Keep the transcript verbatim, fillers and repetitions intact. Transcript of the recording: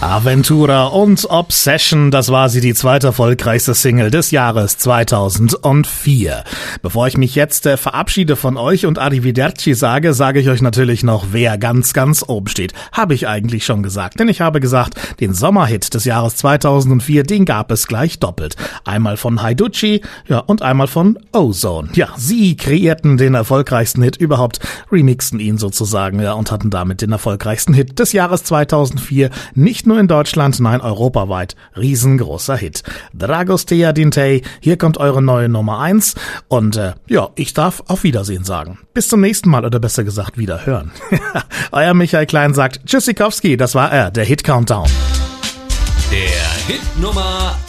Aventura und Obsession, das war sie, die zweite erfolgreichste Single des Jahres zweitausendvier. Bevor ich mich jetzt äh, verabschiede von euch und Arrivederci sage, sage ich euch natürlich noch, wer ganz, ganz oben steht. Habe ich eigentlich schon gesagt, denn ich habe gesagt, den Sommerhit des Jahres zweitausendvier, den gab es gleich doppelt. Einmal von Haiducci, ja, und einmal von Ozone. Ja, sie kreierten den erfolgreichsten Hit überhaupt, remixten ihn sozusagen, ja, und hatten damit den erfolgreichsten Hit des Jahres zweitausendvier, nicht nur in Deutschland, nein, europaweit. Riesengroßer Hit. Dragostea Dintei, hier kommt eure neue Nummer eins und äh, ja, ich darf auf Wiedersehen sagen. Bis zum nächsten Mal oder besser gesagt wieder hören. Euer Michael Klein sagt Tschüssikowski, das war er, der Hit Countdown. Der Hit Nummer